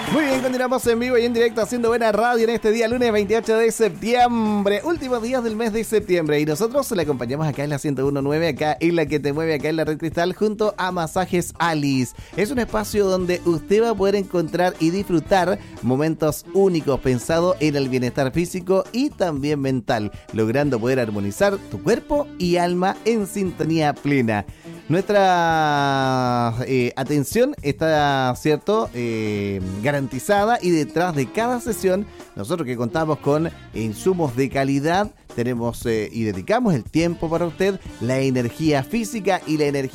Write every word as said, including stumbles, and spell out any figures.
Muy bien, continuamos en vivo y en directo haciendo buena radio en este día lunes veintiocho de septiembre, últimos días del mes de septiembre, y nosotros le acompañamos acá en la ciento uno punto nueve, acá en la que te mueve, acá en la Red Cristal, junto a Masajes Alice. Es un espacio donde usted va a poder encontrar y disfrutar momentos únicos pensados en el bienestar físico y también mental, logrando poder armonizar tu cuerpo y alma en sintonía plena. Nuestra eh, atención está, ¿cierto?, eh, garantizada, y detrás de cada sesión, nosotros que contamos con insumos de calidad, tenemos eh, y dedicamos el tiempo para usted, la energía física y la energía